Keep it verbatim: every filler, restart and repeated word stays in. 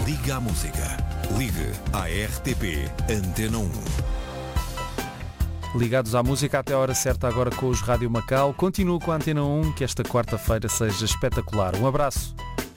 Liga à música. Ligue à R T P Antena um. Ligados à música até a hora certa agora com os Rádio Macau. Continuo com a Antena um, que esta quarta-feira seja espetacular. Um abraço.